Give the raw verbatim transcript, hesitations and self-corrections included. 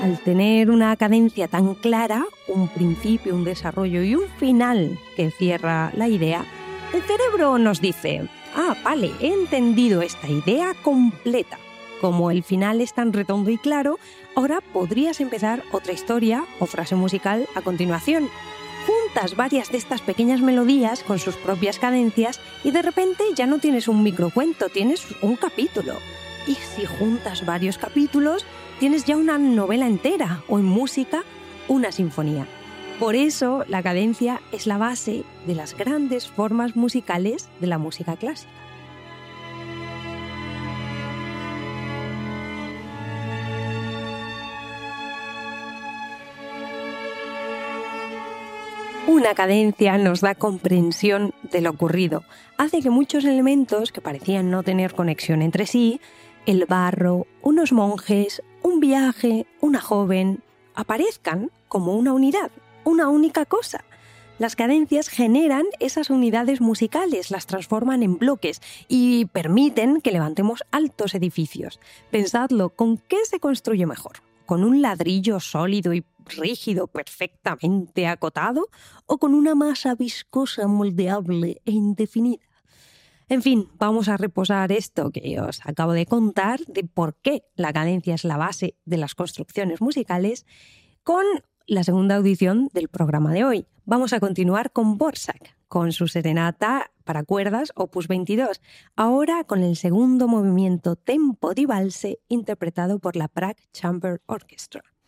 Al tener una cadencia tan clara, un principio, un desarrollo y un final que cierra la idea, el cerebro nos dice: ah, vale, he entendido esta idea completa. Como el final es tan redondo y claro, ahora podrías empezar otra historia o frase musical a continuación. Juntas varias de estas pequeñas melodías con sus propias cadencias y de repente ya no tienes un microcuento, tienes un capítulo. Y si juntas varios capítulos, tienes ya una novela entera o en música, una sinfonía. Por eso la cadencia es la base de las grandes formas musicales de la música clásica. Una cadencia nos da comprensión de lo ocurrido, hace que muchos elementos que parecían no tener conexión entre sí, el barro, unos monjes, un viaje, una joven, aparezcan como una unidad, una única cosa. Las cadencias generan esas unidades musicales, las transforman en bloques y permiten que levantemos altos edificios. Pensadlo, ¿con qué se construye mejor? ¿Con un ladrillo sólido y rígido perfectamente acotado o con una masa viscosa, moldeable e indefinida? En fin, vamos a reposar esto que os acabo de contar de por qué la cadencia es la base de las construcciones musicales con la segunda audición del programa de hoy. Vamos a continuar con Dvořák, con su serenata para cuerdas opus veintidós, ahora con el segundo movimiento tempo di valse interpretado por la Prague Chamber Orchestra.